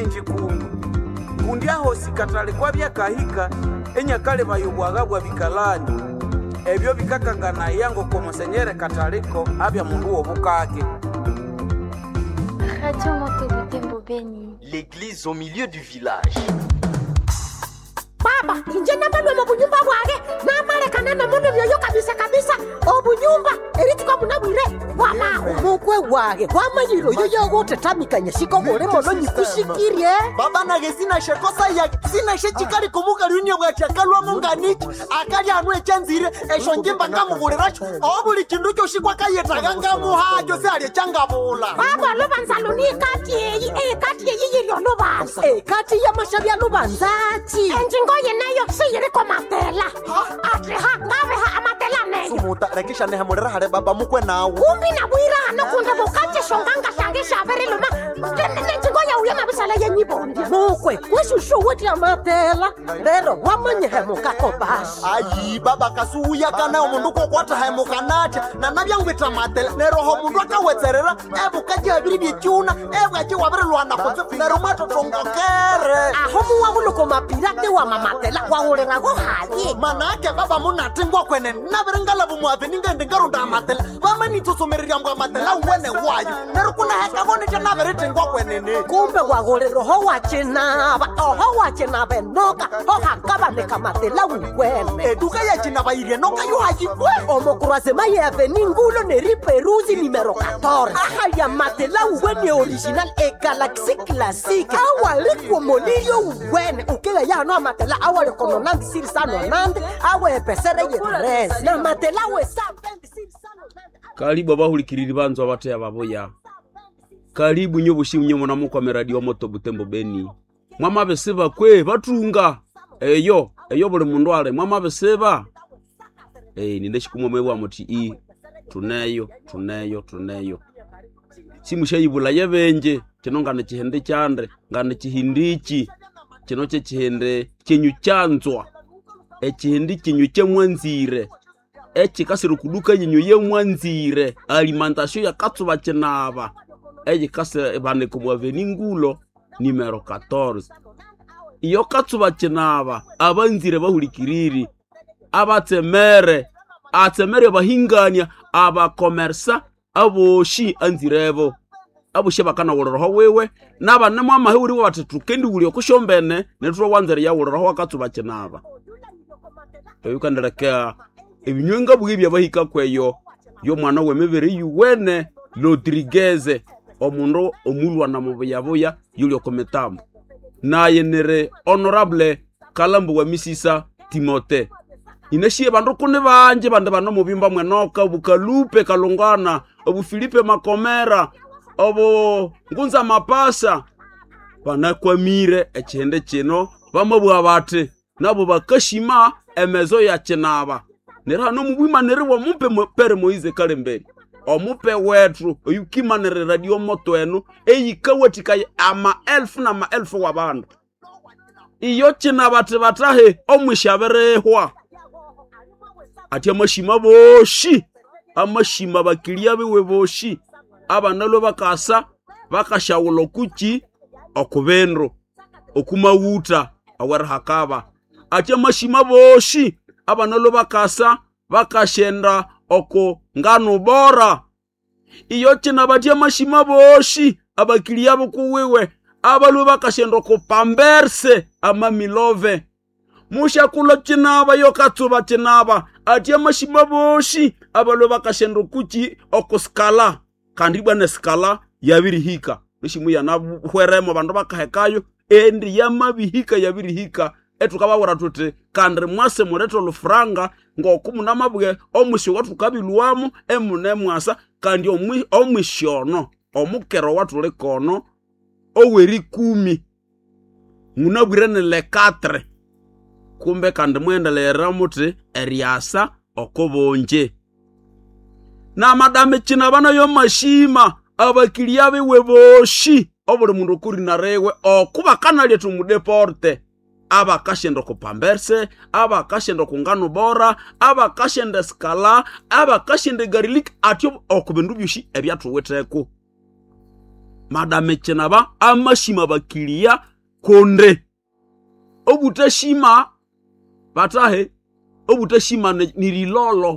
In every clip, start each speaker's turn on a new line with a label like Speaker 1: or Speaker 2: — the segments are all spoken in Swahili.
Speaker 1: chikundu kundi aho sikatale kwa byakahika enyakale bayobwagabwa bikalani ebyo bikakangana yango ko Monsenyere Kataliko abya mundu wobukake.
Speaker 2: Radio Moto Butembo Beni.
Speaker 3: L'église au milieu du village.
Speaker 4: Baba, inje nabalwe mu bunyumba bwage namalekana na mundu byoyo kabisa obunyumba eritiko bunabwire wamaho mukwe wage wamanyiro yoyo gote tamikanya siko bole mono nikusikirie
Speaker 5: baba na gezina shekosa ya zina shechikali kumuka lunya bwa chakalwa munganiki akali anwe chanzire esho njimba ngamuguriracho obuli kindu cyo shikwa kayetaga ngamuhajo se ali changabula
Speaker 4: baba lobanzalo ni kati yiri lobanza kati ya mashabya lobanzachi enjingoye nayo siyiri ko matela atreha ngabeha amatela neyo
Speaker 5: sumuta rekisha neha murera hare baba mukwe nawo
Speaker 4: kumbi na bwira no kunda bokache shonganga shange shabere loma nenjingoya uya mabisala yenyibondi mukwe weshushu weti amatela lero wamanye hemuka ko bashi
Speaker 5: ayi baba kasuya kana umundu ko kwata hemuka nacha na nabya ngweta matela lero ho mundu akawetserera ebukaje abiri byuna ebwaje wabere lwana ko lero mato tongokere
Speaker 4: aho muwa buluko mapirate wa mamatela wa urera go haye
Speaker 5: manake baba munatingwa kwene naberengala bumwabe ningende ngarunda amatela bama nitusomerera mbwa amatela wene wayo lero kuna heka bone tena beretingwa kwene ne
Speaker 4: kumbe wa urera ho wachena benoka ho hakaba ne kamatela wene
Speaker 5: eduka ya china bairie noka yo hajibwe
Speaker 4: omokurase maye aveningulo ne riperuzi numero 14 aha ya matela wene original e galaxy classic awale kwa molilio wene ukega ya no matela awale kono nandi siri sano nandi awe pesere ye tres na matela we sampendi siri sano nandi.
Speaker 6: Karibu abahulikiriri banzo abate ababoya. Karibu nyobushi mnyomo na mukwa Radio Moto Butembo Beni. Mwama beseba kwe batunga. Eyo bole mundu ale mwama beseba. Nindeshi kumwewa muti tuneyo. Simushayibula yebenje kino ngane chihende cyande ngane chihindichi kino cye chihende kinyu cyanzwa ekihindi kinyu cye mwanzire ekikasiru kuduka nyinyu ye mwanzire alimentation ya katsuba chenaba ekikase bane kumwave ningulo numero 14 iyo katsuba chenaba abanzire bahulikiriri abatemere bahinganya abakomersa aboshi anzirebo abushe bakana woloroho wewe nabane mwamahe uri watatu kendi uri okushombene netro wanzere ya woloroho wakatsuba chenaba yukandeleka ebinywenga bwibya bahika kweyo yo mwana wemebere yuwene Rodriguez omundo omulwa na mubuyabuya yulio kometambo naye nere honorable Kalambo wa Misisa Timote ineshie bandu kune banje bande bano mubimba mwenoka bukalupe kalongana obu Filipe Makomera obo ngunza mapasa banakwamire ekihende kino bamabwa bate nabo bakashima emezo ya chenaba nera no mubwima nere wa mupe pere Moize Kalemberi omupe wetru oyukima nere Radio Moto enu eyikawatika ama elfu na ma elfu wabandu iyo chenaba batahe omwishaberehwa ati amashima bakilia bewe boshi abanalo bakasa bakashawulo kuki okubendro okumawuta awarhakaba ati amashima boshi abanalo bakasa bakashenda oko ngano bora iyo chena bati amashima boshi abakilia bokuwewe abalo bakashenda ko pamberse amamilove musha kulo chinaba yokatsuba chinaba ati amashima boshi abalo bakashenda kuki okoskala kandi bwana skala yabirihika nishimu ya nahweremo bandu bakahekayo endi yamabihika yabirihika etukabawura tuti kandi mwase mureto lufranga ngokumuna mabwe omushi watu kabiluwamu emune mwasa kandi omushono omukero watu lekono oweri 10 munabwirene le 4 kumbe kandi mwendelera muti eriasa okobonje na madame china bana yo mashima abakilia bewe boshi obule mundu kuri narewe okuba kanali tumudeporte abakashendo kupamberse abakashendo kungano bora abakashende skala abakashende garilik atyo okubendu byushi ebyatu weteko madame chenaba amashima bakilia konde obutashima batahe obutashima nirilolo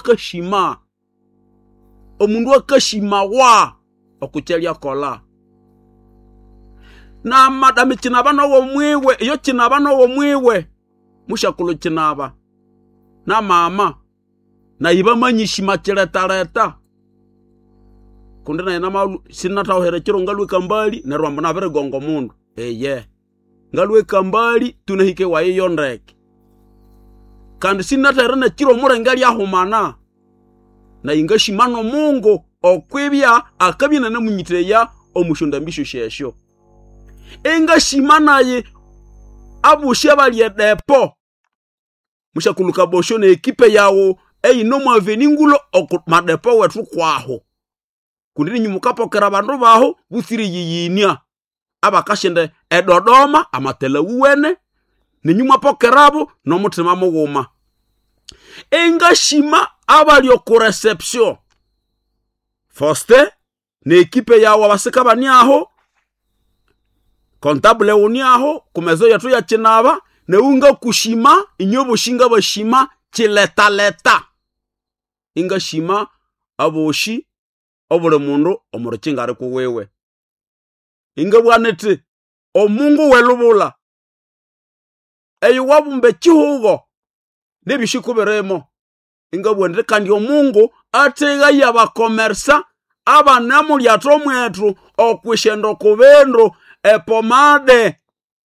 Speaker 6: omundu akashima wa okuchelya kola na madame chinaba no mwiwe yo chinaba no mwiwe mushakulu chinaba na mama na iba manyishima chiletaleta kundi na ina maulu sinata ohere chiro ngalwe kambali na rwamba na vere gongo mundu ngalwe kambali tunahike wa yondeke kandi sinata erana chiro murengali ahumana na ingashimano mungu okwibya akabina na munyiteya omushunda mbisho shesho ingashimana ye abushe bali depo mushakuluka bosho na ekipe yawo no mwaveningulo madepo wetu kwaho kundi nyumukapokera bandu baho busiri yiyinia abakashende edodoma amatela uwene ninyuma pokerabo no mutima muguma engashima abali ku reception foste ne ekipe yawo abaseka bani aho comptable uni aho kumezo yatu ya chinaba ne unga kushima inyobo shinga bashima chileta inga shima aboshi obule mundu omurukinga ari kuwewe inga bwanete omungu welubula eyo wabumbe chihugo nebishikuberemo inga bwende kandi omungu atega yabakomersa abanamu lyato mwetu okwishendo kubendo epomade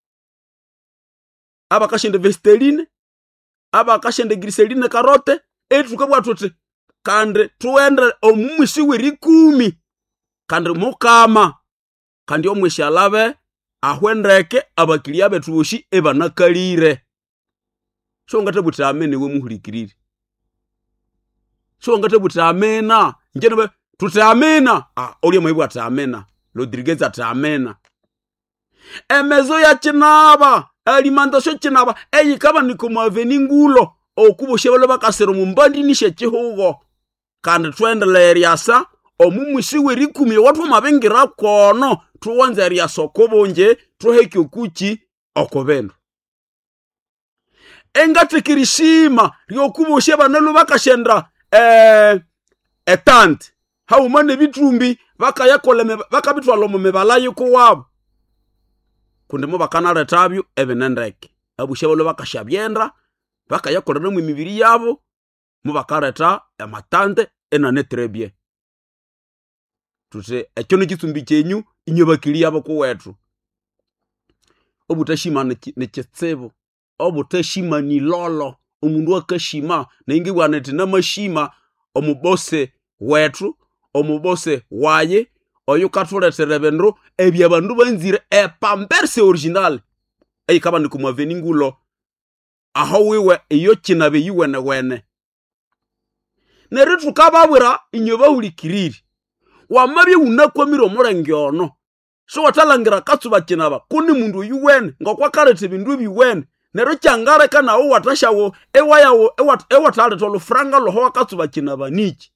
Speaker 6: abakashende Vaseline abakashende glycerine karote etuka bwatute kandi tuende omumwisi wiri 10 kandi mukama kandi omwishi alabe ahwendeke abakilia betushi ebanakalire shongate butamene we muhulikirire shongate butamena njene tutamena oli mwibu atamena Rodriguez atamena emezo ya chinaba alimantasyo chinaba eyikaba nikomwaveningulo okuboshe balo bakasero mumbandi nishe chihugo kandi twendelere yasa omumwisi weri 10 watu mabengira kono tuwanze ryasa okobonje tuhekyo kuchi okobendo engatikirishima lyokuboshe banalo bakashenda etante haumane bitumbi bakayakoleme bakabitwalo mu mebalayo kuwabo kundemo bakanale tabyo ebenendeke abushebolo bakashabyenda bakayakolera mu mibiri yabo mu bakareta amatante enanetrebye tuse ekyo nikitsumbi cyenyu inyobakili yabo kuwetu obutashima neketsebo obutashima ni lolo omundu akashima ningi bwanete namashima omubose wetu omubose waye oyo katuletere bendro ebyabandu banzire epamberse original eyikaba nikumwaveningulo aho wiwe iyo kinabe yiwene wene neretu kababwira inyoba hulikiriri wamabye unakwamira omurengyono so watalangira katsuba kinaba kuni mundu yiwene ngokwakarete bindu biwene nero kyangare kana wo watashawo ewayawo ewatale tolo franga lo ho katsuba kinaba niki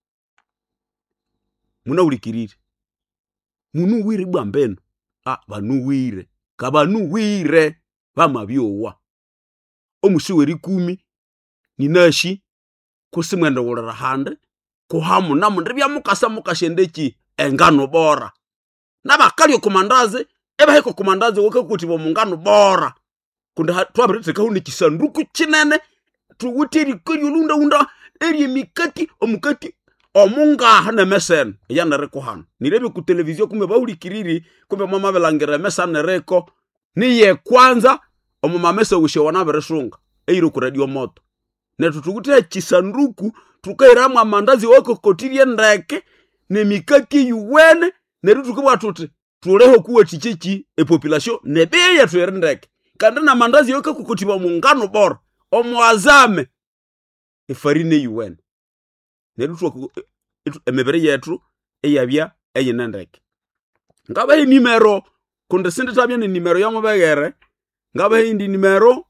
Speaker 6: muna ulikiriri munu wiri bwambeno banu wire kabanu wire bamabyowa omushi weri 10 ninashi kusimwende wolera hande kuhamu namunde byamukasa mukashendeki engano bora nabakali okumandaze ebaheko kumandaze woke kutibo mungano bora kundi twabirete kahuni kisanduku kinene tuwutiri kuyulunda unda eri mikati omukati omunga na mesen yana reko han nirebi ku televiziyo kumbe baulikiriri kumbe mama belangera mesane reko niye kwanza omama mesa wishe wana beresunga eiro ku radio moto netutugute kisanduku tukairamu amandazi wako kotirie ndeke ne mikaki yuwene nerutukubwa tuti tuleho kuwe chichichi population nebeya tuerendeke kandi na mandazi yoka kukotiba mungano bora omwazame efarine yuwene nerutu emebere yetu eyabya eyinendeke ngaba hi numero kunde sinde tabya ni numero ya mubegere ngaba hi ndi numero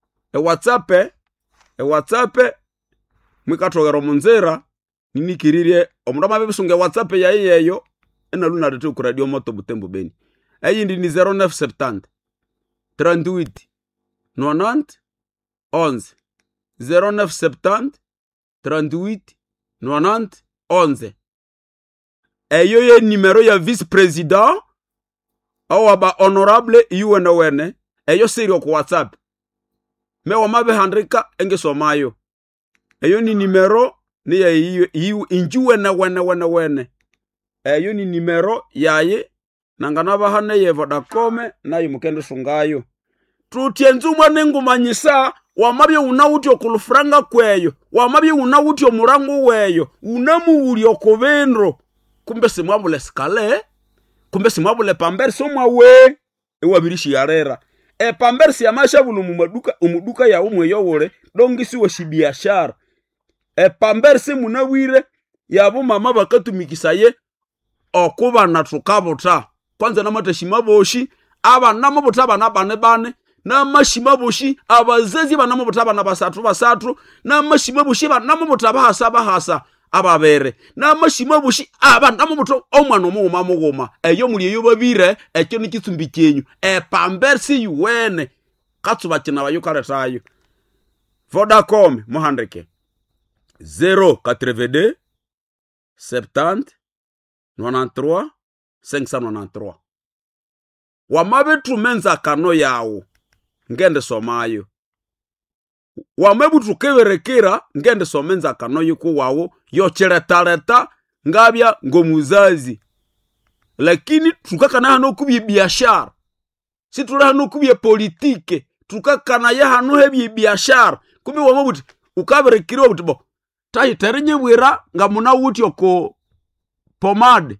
Speaker 6: WhatsApp mwikatogero munzera ninikiririe omundu amabesunge WhatsApp ya yeyo ena luna rete ku radio moto Butembo Beni. Eyindi ni 0970 38 90 11 0970 38 90 11. Eyo ye numero ya vice president awa ba honorable yuwene wene. Eyo serio ku WhatsApp. Me wa mabe handrika enge somayo. Eyo ni numero ni ya injuwe na wene. Eyo ni numero yaye nanganaba hane ye Vodacom na yumukende sungayo. Tutienzumwa nengumanyisa wamabye unawuti okulufranga kweyo. Wamabye unawuti omurango weyo. Unamuwuli okubendro. Kumbe simwabule skale. Kumbe simwabule pambersi omwawe. Ewa birishi yarera. Pambersi ya maisha bulu umuduka ya umwe yowole. Dongisi wa shibiashara. Pambersi munawire. Yabu mama bakatu mikisaye. Okuba na tukabota. Kwanza namata shimaboshi. Aba namabota bane. Namashimaboshi. Abazezi banamabota basatu. Namashimaboshi banamabota bahasa. Ababere. Namashimaboshi namabota omwana mugoma. Eyo muli eyo babire. Ekyo nikisumbi cyenyu. Pambersi yuwene. Katsuba kina bayukaretayo. Vodacom mohandreke 082 70 93 593. Wamabetu menza kano yawo ngende somayo. Wamebutu keberekera ngende somenza kano yuko wawo yocheretareta ngabya ngomuzazi. Lakini tukakana hano kubye biashara. Si tula hano kubye politike. Tukakana ya hano hebye biashara. Kumbe wamebutu ukaberekera obutubo. Tayi terenye wera ngamuna wuti oko pomade.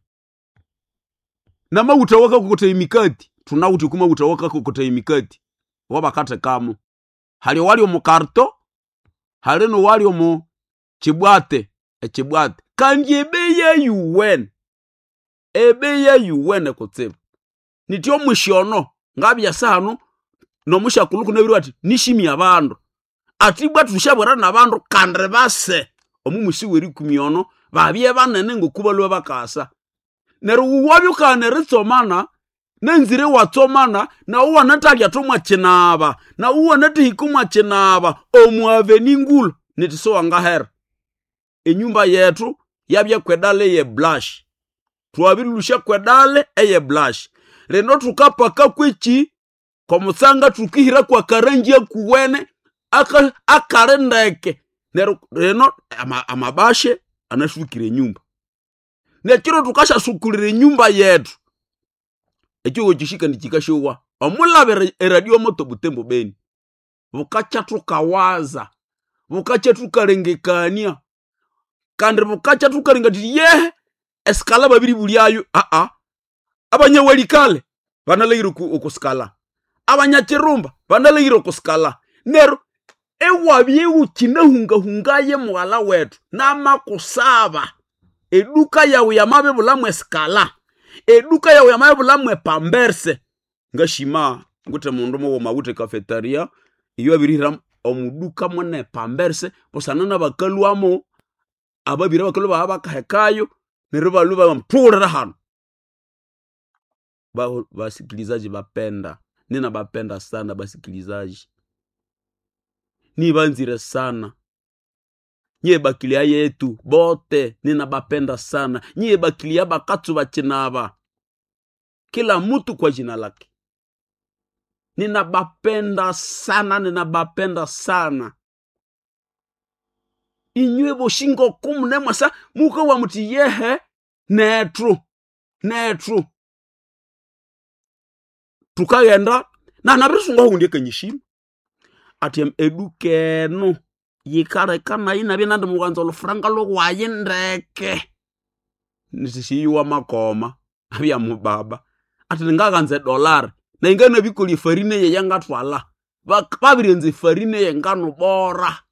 Speaker 6: Nama utawaka kukote imikati. Tunauti kuma utawaka kukote imikati. Wabakate kamo. Hali wali omu karto. Hali no wali omu chibwate. Chibwate. Kandi ebeye yuwen. Ebeye yuwen kutsebu. Nitio mwishono. Ngabi ya sahano. No mwisha kuluku nebiru ati. Nishimi ya bando. Atibwa tushabwara na bando. Kandre base. Omu mwisi weri kumiono. Babye banene ngukuba luwe bakasa. Nero uwabyuka neritsomana. Nenzire watsomana. Na uwa natalia tumwa chenaba. Na uwa natihikumwa chenaba. Omuave ningulu. Nitiso wangahera. Enyumba yetu. Yabya kwedale ye blush. Tuwabirulusha kwedale ye blush. Reno tukapaka kwichi. Komusanga tukihira kwa karenji ya kuwene. Akarendeke. Reno amabashe. Anasukire nyumba. Nekiro tukasha sukulire nyumba yetu. Ekyo gojishika nikikashowa. Omulabe radio moto Butembo Beni. Bukacha tukawaza. Bukacha tukarengekania. Kandi bukacha tukarengati ye eskala babiri buliayo. Abanyawalikale banaleiro okuskala. Abanyakirumba banaleiro okuskala. Nero ewabye ukina hungaye mwala wetu. Namakusaba. Eduka yawe yamabe bulamwe eskala. Eduka yawe yamabe bulamwe pamberse. Ngashima ngute mundu mo mawute cafeteria. Iyo abirira omuduka mone pamberse. Posanana bakaluamo. Ababira bakalu bakahekayo. Neriba luba mpura hano. Basikilizaji bapenda. Nina bapenda sana basikilizaji. Ni banzire sana. Nye bakilia yetu bote nina bapenda sana. Nye bakilia bakatu bachinaba. Kila mtu kwa jina lake. Nina bapenda sana. Inywe boshingo kumnemwa sa muka wa muti yehe netru. Tukagenda na nabisunga hundi kanyishima. Ati edukeno yikare kana inabye nande muganzo lufranga lo wayendeke. Nisishiwa makoma abya mubaba. Ati ngaganze $. Na ingana bikoli farine ye yanga twala. Babirenze farine ye ngano bora.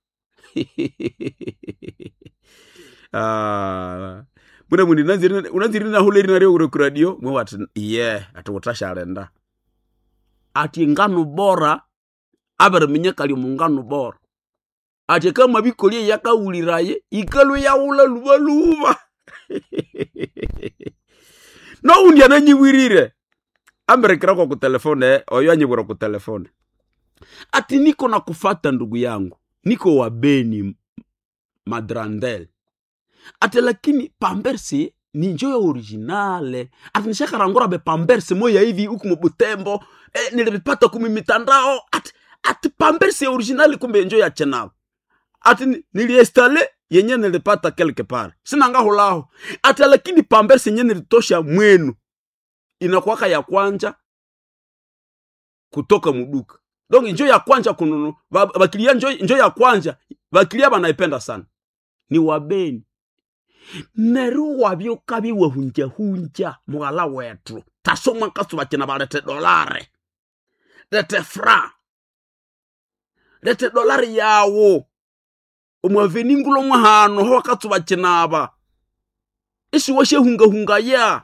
Speaker 6: Buna mundi unaziri na huleri na reo radio mwe wati ati utasharenda. Ati ngano bora abere minyakali mungano bora. Ati kama bikoli yaka uliraye ikalu ya ula luba. no undia na nyiwirire amrekera kwa kutelefone oyo anyibura ku telefone ati niko na kufata ndugu yangu, niko wa Beni Madrandel ati lakini pambersi ni njoya originale ati nishakarangura be pambersi moya hivi huku Butembo nilipata kumi mitandao ati pambersi originale kumbe njoya chenao ati niliinstale yenye nilipata quelque part sina ngahulaho ati lakini pambersi yenye nilitosha mwenu inakuwaka ya kwanja kutoka muduka. Donc njo ya kwanja kununu bakilia njo ya kwanja bakilia banaipenda sana ni wabeni neru wabyo kabi hunja mwala wetu tasoma kasu bakina balete dolare lete fra lete dolari yawo umwaveni ngulo mwahano ho kasu bakina aba isi washe hunga ya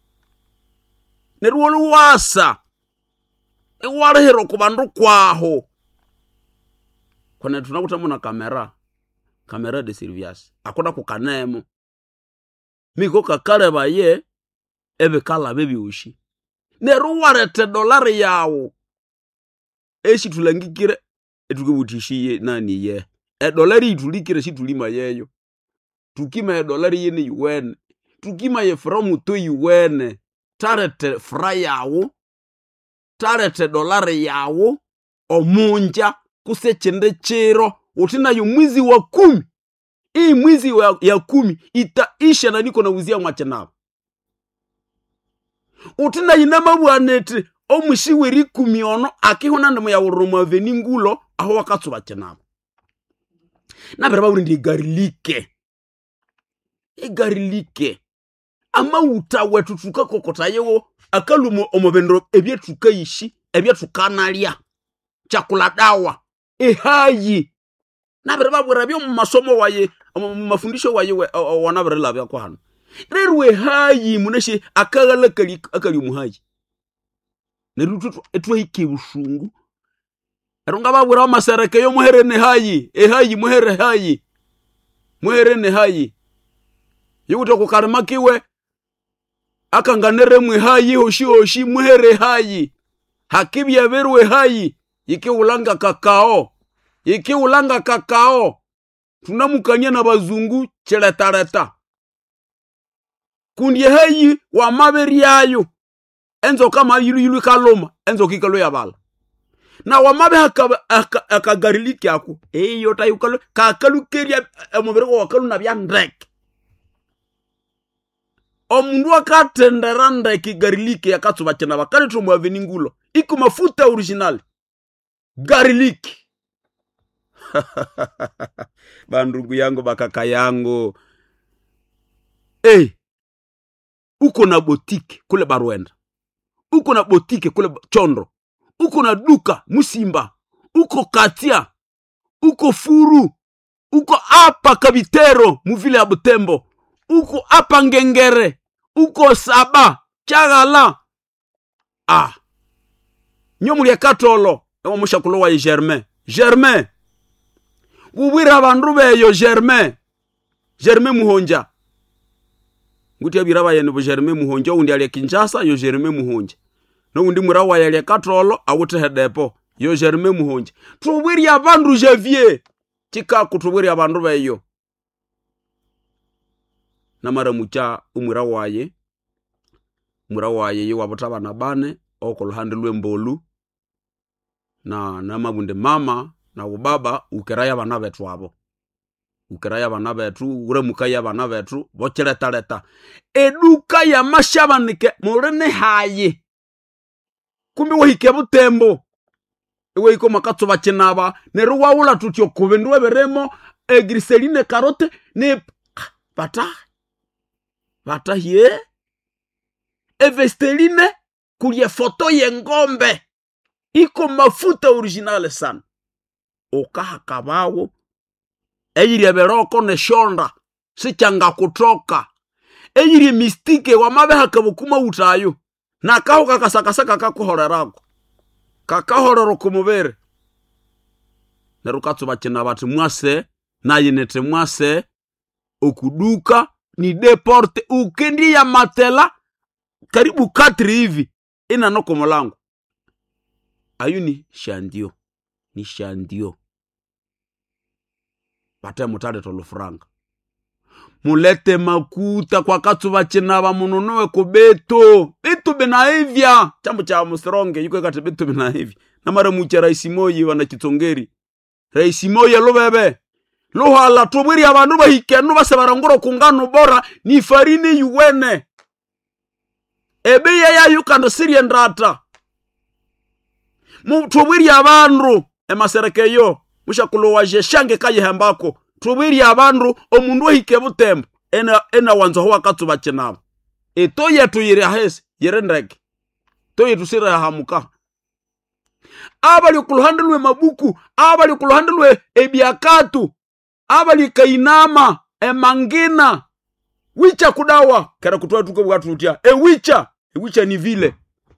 Speaker 6: neru wolu wasa wale hero kubandu kwaho kone tunakuta muna kamera de surveillance akoda kukanemo miko kakale baye ebe kala bebi ushi neru warete dolari yawo eshi tulangikire etukubutishiye nani ye dolari itulikire shi tulima yeyo tukima dolari yene yuwene tukima ye from to yuwene tarete frayawo tarete dolari yawo omunja kusechende chero utina yu mwizi wa 10 hii mwizi ya 10 itaisha na niko na uzia mwache nao utina inama bwanete omushiweri 10 ono akihona ndemo ya uruma veni ngulo aho wakatsu bache nao na beraba uri ndi garilike ama uta wetu tukakokota yewo akalumo omobendro ebyetuka yishi ebyetukanalia chakula dawa ehayi nabere babura byo mu masomo waye mu mafundisho waye wanabere labya kwa hano rerwe hayi muneshi akagala akali muhayi nerututu etwahike bushungu eronga babura amasereke yo muhere ne hayi ehayi muhere hayi muhere ne hayi yuto kukarmakiwe akanganere mwe hayi hoshi muhere hayi hakibya berwe hayi iki ulanga kakao tunamukanya na bazungu cheletareta kundi hayi wa maberi yayo enzo kama yulu kaloma enzo kikalo yabala na wa mabe akagariliki yako eyo tayukalo kakalukeria omubere wakalu na bya ndrek omundu akatendera ndeki gariliki yakatsuba chena bakali tumu aveni ngulo iko mafuta original gariliki bandugu yangu bakaka yangu uko na botike kule Barwenda, uko na botike kule Chondro, uko na duka Musimba, uko Katia, uko Furu, uko apa Kabitero muvile ya Butembo, uko apa Ngengere, uko Saba Chagala nyomuli ya Katolo musha kulowa ye Germain ubwira bandu beyo Germain Muhonja nguti abiraba yene bo Germain Muhonja undi ali Kinshasa yo Germain Muhonja no undi murawa yali Katolo awute hedepo yo Germain Muhonja tubwiri abandu Javier tika kutubwiri abandu beyo namara mucha umurawa ye yo wabutaba na bane okolo handelwe mbolu na mabunde mama na ubaba ukeraya bana betu abo ukeraya bana betu uremukaya bana betu bocheretareta eduka ya mashabanike murene haye kumbi wahike Butembo ewe iko makatso bacenaba neru wawula tutyo kubendwe beremo griseline carotte ne bata hie evesteline kulie foto ye ngombe iko mafuta originale sana okaha kabawo eyiri beroko ne shonda sichanga kutoka eyiri mistike wa mabeha kabukuma utayo na kaho kakasakasaka kakuhorerako kakahorero kumubere nerukatso bachena bati mwase na yinete mwase okuduka ni deporte ukendi ya matela karibu 4 hivi ina noko mlango. Ayu ni shandio. Ni shandio. Pate mutade tolo franga. Mulete makuta kwa katsuba chinaba mununue kubeto. Bitu binahivya. Chambu cha Armstrong yuko kati bitu binahivya. Na mara mucha Raisi Moi wana Kitongeri. Raisi Moi lo bebe. Lo hala tubiri abantu bahikenu base baranguro kungano bora ni farini yuwene. Ebe ya yukanda Syrian rata. Mu tubiri abantu emaserekeyo mushakulo waje shange kaye hambako. Tubiri abantu omundu hike butembo ena wanzo ho wakatsuba chinaba. Etoye tuyire hese yerendeke. Toye tusira hamuka. Abali kuluhandulwe mabuku, abali kuluhandulwe ebiakatu, abali kainama, emangina, wicha kudawa, kera kutuwa tuko watu utia, wicha ni vile.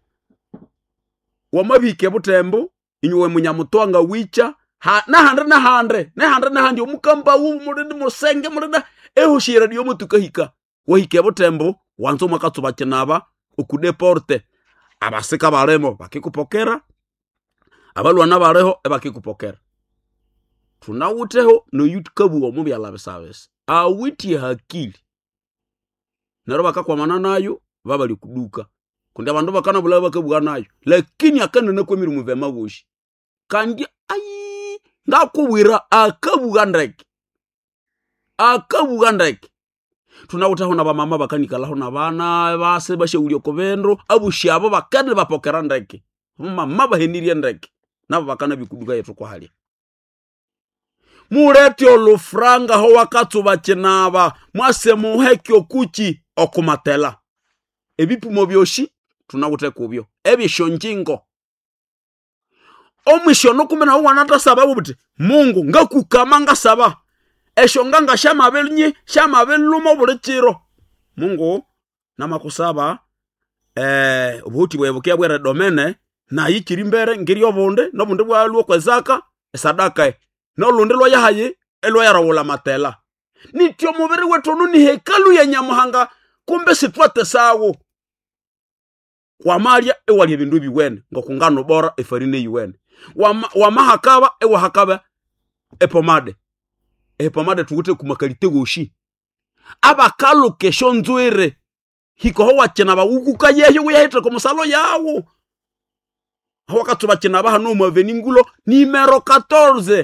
Speaker 6: Wamabike butembo, inyuwe munyamutoanga wicha, na handre, omukamba murende musenge, murende, shira diyo mutukahika. Wahike butembo, wanzo makatsuba chinaba, okudeporte, abasika baremo, bakikupokera, abalwana bareho ebakikupokera. Tunawuteho no yutukabu wa mubi alabesabes. Awiti hakili. Nero bakakwamana nayo babali kuduka. Kundi abantu bakana bulaba bakabuga nayo. Lakini akana nakwemira muvema woshi. Kandi ngakubwira akabuga ndeke. Tunawutaho na bamama bakanikalaho na bana base bashe ulioko bendro abushabo bakane bapokera ndeke. Mama bahenirie ndeke. Nabo bakana bikuduka yetu kwa hali. Mureti olufranga ho wakatsuba chinaba mwase muhekyo kuchi okumatela. Ebipumo byoshi tunawute kubyo. Ebishonjingo. Omishono kumena wanata sababu buti Mungu ngakukamanga saba. Eshonganga shamabellumo bulichiro. Mungu namakusaba obuti bwebukia bwera domene na yikiri mbere ngiri obonde no bunde bwaluo kwezaka esadaka no lunde lo yahaye elo yarawula matela. Nityo mubiri wetu nuni hekalu ya Nyamuhanga kumbe sitwate sawo. Kwa Maria ewali ebindu biwene ngokungano bora efarine yuwene. Wa mahakaba hakaba epomade. Epomade tugute kumakalite goshi. Abakalu kesho nzwere. Hiko ho wachena ba ukuka yeyo yahita komusalo yawo. Wakatsuba chinaba hano maveningulo numero 14.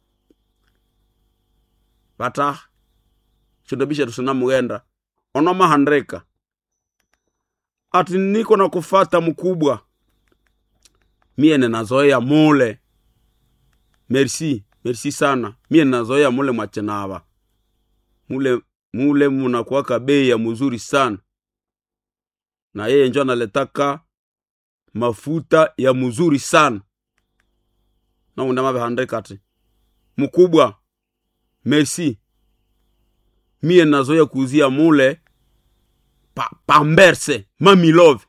Speaker 6: Bata chindobisha tusina muenda onoma handreka ati niko na kufata mkubwa miene nazoea mule. Merci sana. Miene nazoea mule machenaba mule munakuwaka bei ya mzuri sana. Na yeye njo analetaka mafuta ya mzuri sana. Na undama handreka ati mkubwa merci. Mie nazoea kuuzia mule pamberse mami love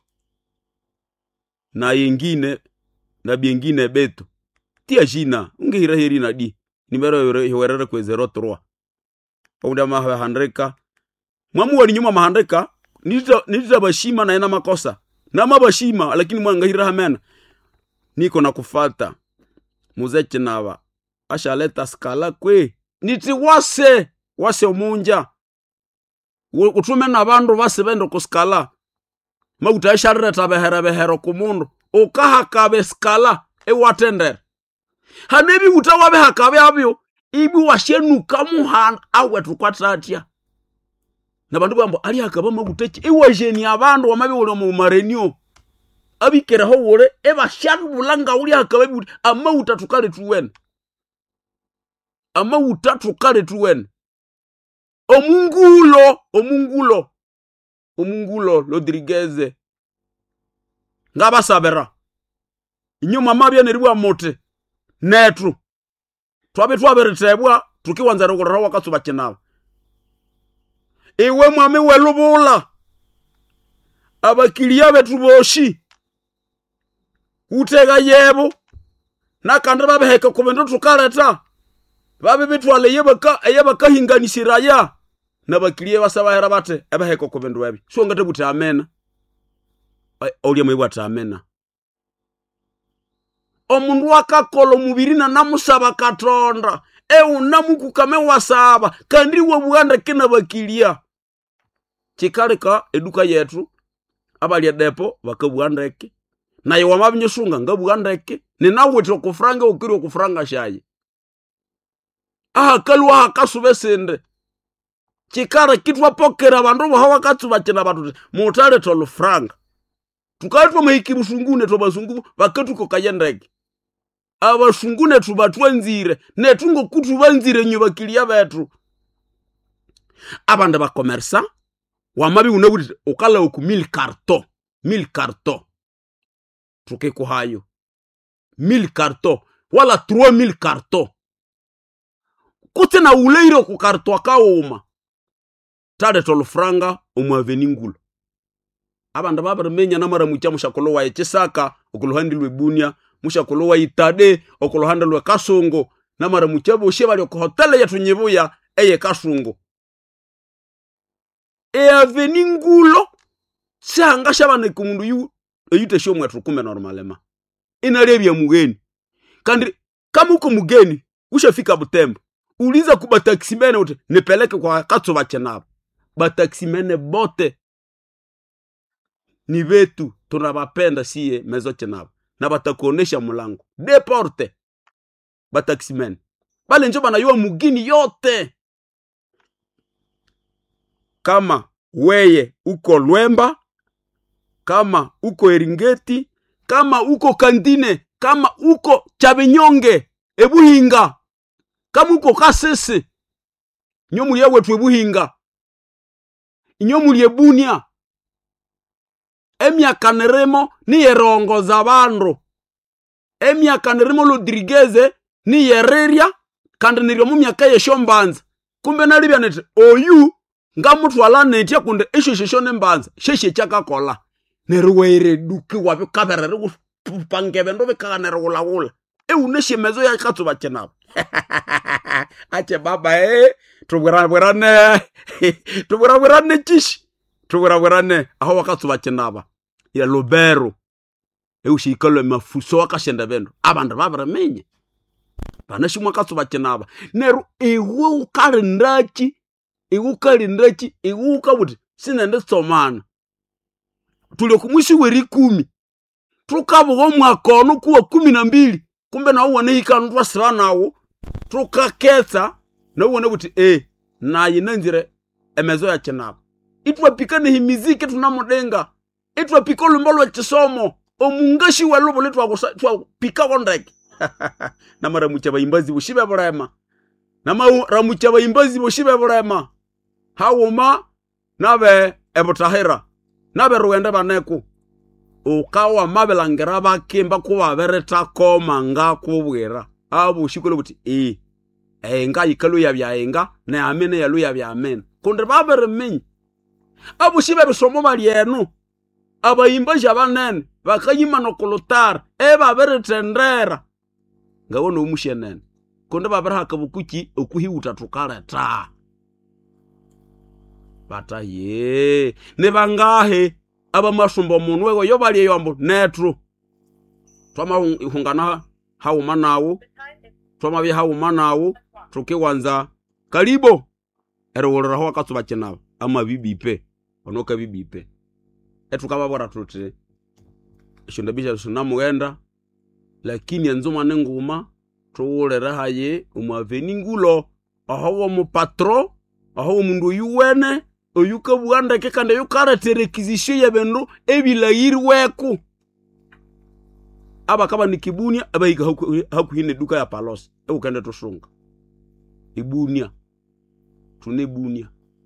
Speaker 6: na yengine na biengine beto tia jina ungehira heri na di nimero hiwerere kwe 03 paunda maha handreka mwamu wali nyuma mahandreka nita bashima na ena makosa na mabashima lakini mwangahira hamena niko na kufata muzeche nawa ashaleta skala kwe niti wase omunja utume na bandu base bendo kuskala mautayashareta behero kumundu ukahakabe skala ewatender hanebi utawabe hakabe abyo ibi washenuka muhan awe tukwatatia na bandu bambo ali hakaba maguteki ewajeni abandu wamabi wole mu marenio abikera ho wole ebashabulanga uli hakabe ama utatukale tuwen Omungulo Rodriguez ngaba sabera inyuma mabya neribwa mote netru twaberetebwa tukiwanza rogora wakatsuba chinaba iwe mwami welubula abakiliya betu boshi utega yebo nakanda babeheka kubendo tukaleta babe bitwale yebaka hinganisiraya nabakiliye basaba hera bate abaheko kubendo babi so ngate buti amena olya mwe bwatamena omundu wakakola omubirina namusaba Katonda eunamukukame wasaba kandi wabuganda kina bakilia chikaleka eduka yetu abalya depo bakabugandeke naye wamabinyesunga ngabugandeke ninawetwa kufranga ukiri okufranga shaye kalwa hakasube sende chikara kitwa pokera bandu bahawa katsuba kina batuti mutale tolo franga tukatwa mahiki busungune to bazungu bakatuko kayendeke abasungune tubatwanzire netungo kutubanzire nyobakilia betu abanda ba commerçant wamabi unabuti ukala oku 1000 carton tuke ko hayo 1000 carton wala 3000 carton kutena uleiro ku carton kauma tade tolo franga omwaveningula abanda baba remenya namara mucha mushakolo wa echisaka okuluhandilwe bunia mushakolo wa itade okuluhandilwe kasongo namara mucha boshe bali ko hotel ya tunyebuya eye kasongo aveningulo sanga shabane kumundu yu eyute shomwe tukume normalema inarebya mugeni kandi kama uko mugeni ushafika Butembo uliza kuba taksimene ute nipeleke kwa katsoba chenabo bataksimene bote ni vetu tunabapenda siye mezo chenabo na batakuonesha mulango deporte bataksimene bale njoba na yo mugini yote kama weye uko Lwemba, kama uko Eringeti, kama uko Kandine, kama uko Chabinyonge, Ebuhinga, kama uko Kasese, nyomuli yewetu Ebuhinga, nyomuli Ebunia, emyaka neremo ni yerongo za bandu, emyaka neremo Rodrigueze ni yereria, kandi niryo mu myaka yeshombanza, kumbe nalibya nete oyu ngamutwala netia kunde esho nembanza sheshe chakakola neruweire duki wabe kaberere kupangebe ndo bekanere ulawula uneshe mezo ya katsuba chenabo ache baba tubwirane chishi tubwirane aho wakatsuba chenaba ya Lubero ushikalo mafuso wakashenda bendo abanda babaramenye banashimwa katsuba chenaba neru ewe ukarindachi iwuka buti sinende somana tuli kumwishi weri 10 tukabugo mwakono kuwa 12 kumbe na uwane hikanu twasira nawo tukaketsa na uwane buti na yinanzire emezo ya chenabo itwa pikane himiziki tunamudenga itwa pikolo mbolo chisomo omungashi walubo letwa pika kondeke na mara mucha bayimbazi bushibe burema na mara mucha bayimbazi bushibe burema hawuma nabe ebutahira nabe ruwende baneku ukawa mabelangira bakimba kuba bereta koma nga kubwira abo shikolo buti nga yikalu yabya na amene yalu yabya amen kunde babere menyi abo shibe bisomo balienu abayimbaji abanene bakayima nokulutar baberetendera ngabona umushenene kunde babere hakabukuki okuhiuta tukaleta bata ne bangahe abamashumba omuntu wego yo bali yombo netru twama hungana hauma nawo twama bya hauma nawo tukiwanza kalibo erolera ho akatsuba chenaba ama bibipe onoka bibipe etukababora tuti shondabisha sunamugenda lakini enzuma nenguma tuwolera haye umwaveningulo aho mu patro aho mundu yuwene oyuka buanda ke kande yukarate requisition ya bendo ebilayiri weku aba kaba nikibunia aba hika hakuhine duka ya palos ukende tusunga ibunia tunebunia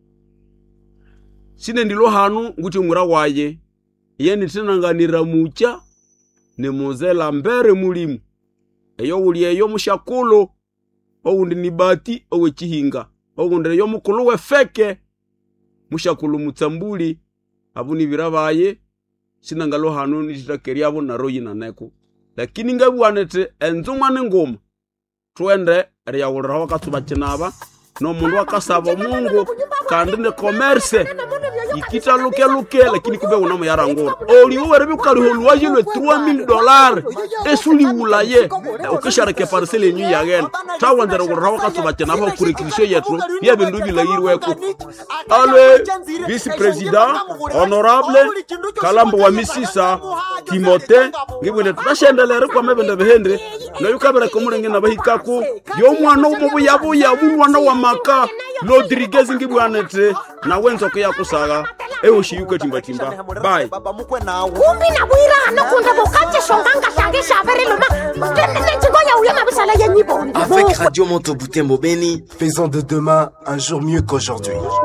Speaker 6: sine ndilo hanu nguti mura waye yeni tinanganira mucha ne mozela mbere mulimu eyo uliyeyo mushakulo oundi nibati owe chihinga oundi yo mukulu wefeke mushakulu mutsambuli abuni birabaye sinangalo hanu nititakeria abo naroyi naneku lakini ngabwanete enzumwa nengoma twende ryawulira wakatsuba chinaba no mundu akasaba Mungu kandi ne commerce ikita luke lakini kube unamo yarangora oli uwere bukali holwaje le $3000 esuli wulaye ukishareke parcelle nyu yagen tawandera ngora wakatuba tena ba kurikishe yetu bia bindu bilayirweko alwe vice president honorable Kalambo wa Misisa Timote ngibwene twashendelere kwa mebende behendre no yukabera komurenge na bahikaku yo mwana umubu yabuya mwana wa maka Rodriguez ngibwanete na wenzo ko yakusaga ushiyuke timba bye
Speaker 4: kumbi na bwira hano kunda bokache shonganga shange shabere loma nchigonya uya mabisala yenyibo
Speaker 3: Avec Radio Moto Butembo Beni,
Speaker 7: faisons de demain un jour mieux qu'aujourd'hui.